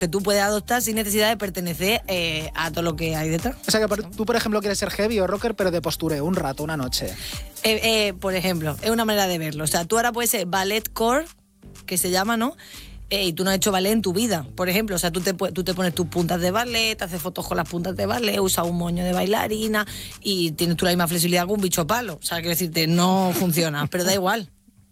que tú puedes adoptar sin necesidad de pertenecer a todo lo que hay detrás. O sea que tú, por ejemplo, quieres ser heavy o rocker, pero de postureo, un rato, una noche. Por ejemplo, es una manera de verlo. O sea, tú ahora puedes ser ballet core, que se llama, ¿no? Y tú no has hecho ballet en tu vida, por ejemplo. O sea, tú te pones tus puntas de ballet, te haces fotos con las puntas de ballet, usas un moño de bailarina y tienes tú la misma flexibilidad que un bicho palo. O sea, quiero decirte, no funciona, pero da igual.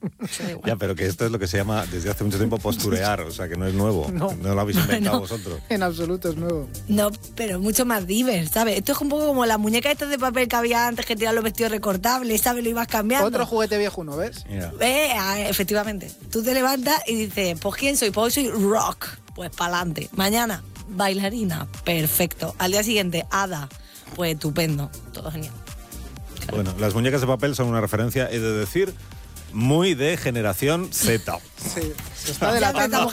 Ya, pero que esto es lo que se llama desde hace mucho tiempo posturear, o sea que no es nuevo, no lo habéis inventado vosotros. En absoluto es nuevo. No, pero mucho más diverso, ¿sabes? Esto es un poco como las muñecas estas de papel que había antes, que tiraban los vestidos recortables, ¿sabes? Lo ibas cambiando. Otro juguete viejuno, ¿ves? Efectivamente. Tú te levantas y dices, pues ¿quién soy? Pues hoy soy rock, pues pa'lante. Mañana, bailarina, perfecto. Al día siguiente, hada, pues estupendo, todo genial. Claro. Bueno, las muñecas de papel son una referencia, he de decir, muy de generación Z. Sí, se está delatando.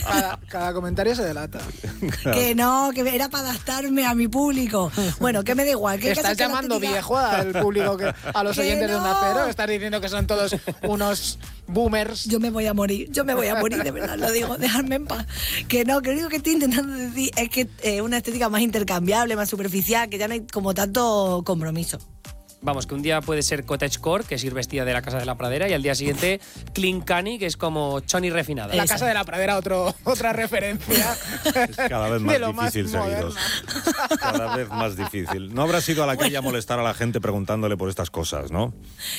Cada comentario se delata. Claro. Que no, que era para adaptarme a mi público. Bueno, que me da igual. Que estás llamando viejo al público, a los oyentes de Onda Cero. Estás diciendo que son todos unos boomers. Yo me voy a morir, de verdad, lo digo, dejadme en paz. Que no, que lo único que estoy intentando decir es que una estética más intercambiable, más superficial, que ya no hay como tanto compromiso. Vamos, que un día puede ser cottagecore, que es ir vestida de la Casa de la Pradera, y al día siguiente clean canny, que es como choni refinada. La Casa de la Pradera, otra referencia. Es cada vez más difícil seguiros. Cada vez más difícil. No habrás ido a la calle a molestar a la gente preguntándole por estas cosas, ¿no?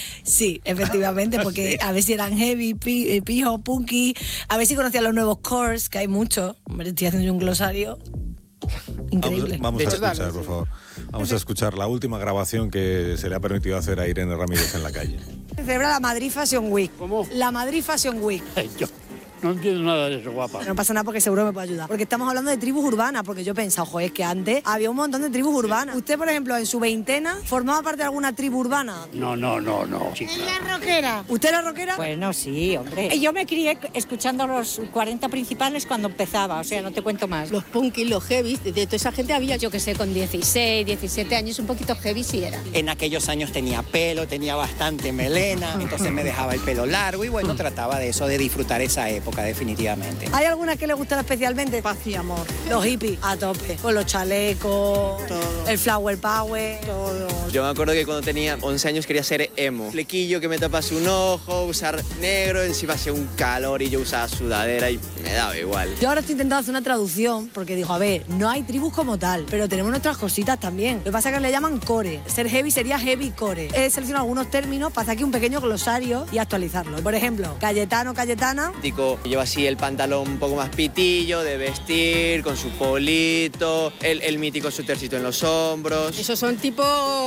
Sí, efectivamente, porque a ver si eran heavy, pijo, punky, a ver si conocían los nuevos cores, que hay muchos. Hombre, estoy haciendo un glosario increíble. Vamos a escuchar, por favor. Vamos a escuchar la última grabación que se le ha permitido hacer a Irene Ramírez en la calle. Se celebra la Madrid Fashion Week. ¿Cómo? La Madrid Fashion Week. Yo no entiendo nada de eso, guapa. No pasa nada porque seguro me puede ayudar. Porque estamos hablando de tribus urbanas, porque yo he pensado, joder, es que antes había un montón de tribus urbanas. Usted, por ejemplo, en su veintena, ¿formaba parte de alguna tribu urbana? No, chica. ¿Es la rockera? ¿Usted era rockera? Bueno, sí, hombre. Yo me crié escuchando los 40 principales cuando empezaba, o sea, no te cuento más. Los punky, los heavy, de toda esa gente había. Yo que sé, con 16, 17 años, un poquito heavy sí era. En aquellos años tenía pelo, tenía bastante melena, entonces me dejaba el pelo largo y bueno, trataba de eso, de disfrutar esa época definitivamente. ¿Hay alguna que le gustara especialmente? Paz y amor. Los hippies, a tope. Con los chalecos, todo. El flower power. Todo. Yo me acuerdo que cuando tenía 11 años quería ser emo. Flequillo que me tapase un ojo, usar negro, encima hacía un calor y yo usaba sudadera y me daba igual. Yo ahora estoy intentando hacer una traducción porque digo, a ver, no hay tribus como tal, pero tenemos nuestras cositas también. Lo que pasa es que le llaman core. Ser heavy sería heavy core. He seleccionado algunos términos para hacer aquí un pequeño glosario y actualizarlo. Por ejemplo, Cayetano, Cayetana. Tico lleva así el pantalón un poco más pitillo, de vestir, con su polito, el mítico suétercito en los hombros. ¿Esos son tipo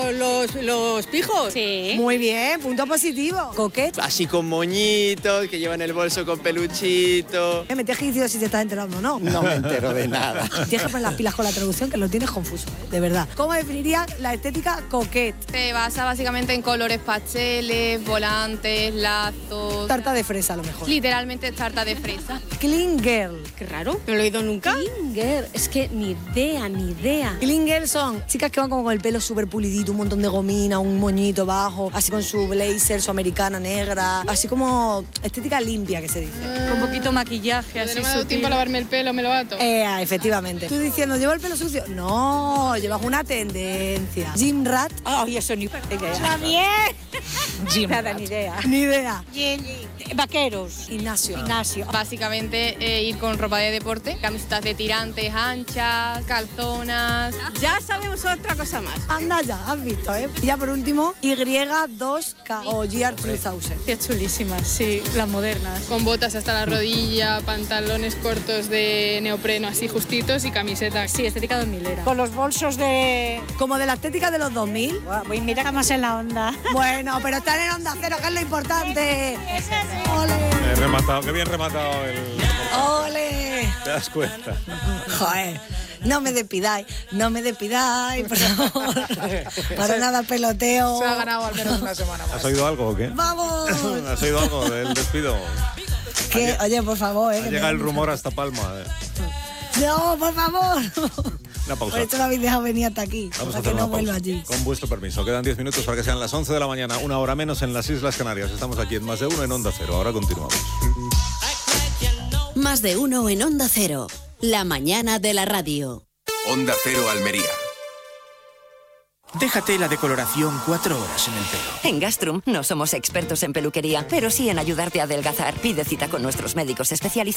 los pijos? Sí. Muy bien, punto positivo. Coquet. Así con moñitos, que llevan el bolso con peluchito. Me tienes que decir si te estás enterando o no. No me entero de nada. Tienes que poner las pilas con la traducción, que lo tienes confuso, de verdad. ¿Cómo definirías la estética coquet? Se basa básicamente en colores pasteles, volantes, lazos. Tarta de fresa, a lo mejor. Literalmente tarta de fresa. Clean girl. Qué raro, no lo he oído nunca. Clean girl. Es que ni idea. Clean girl son chicas que van como con el pelo súper pulidito, un montón de gomina, un moñito bajo, así con su blazer, su americana negra, así como estética limpia, que se dice. Con poquito maquillaje, así. No me ha dado tiempo a lavarme el pelo, me lo ato. Efectivamente. Tú diciendo, ¿llevo el pelo sucio? No, llevas una tendencia. Gym rat. Ay, eso ni... Javier. Gym nada, ni idea. Ni idea. Vaqueros. Gimnasio. Básicamente ir con ropa de deporte, camisetas de tirantes anchas, calzonas. Ya sabemos otra cosa más. Anda ya, has visto, ¿eh? Y ya por último, Y2K o GR3000. Qué chulísimas, sí, las modernas. Con botas hasta la rodilla, pantalones cortos de neopreno así justitos y camiseta. Sí, estética 2000era. Con los bolsos de... Como de la estética de los 2000. Voy, mira, estamos en la onda. Bueno, pero están en Onda Cero, que es lo importante. ¡Ole! Rematado, qué bien rematado el... ¡Ole! ¿Te das cuenta? Joder, no me despidáis, por favor. Para nada peloteo. Se ha ganado al menos una semana más. ¿Has oído algo o qué? ¡Vamos! ¿Has oído algo del despido? ¿Qué? Oye, por favor, Llega el rumor hasta Palma. No, por favor. Una pausa. Por esto me habéis dejado venir hasta aquí. Vamos a para hacer que no una vuelva pausa. allí. Con vuestro permiso. Quedan 10 minutos para que sean las 11 de la mañana, una hora menos en las Islas Canarias. Estamos aquí en Más de Uno en Onda Cero. Ahora continuamos. Más de uno en Onda Cero. La mañana de la radio. Onda Cero Almería. Déjate la decoloración 4 horas en el pelo. En Gastrum no somos expertos en peluquería, pero sí en ayudarte a adelgazar. Pide cita con nuestros médicos especializados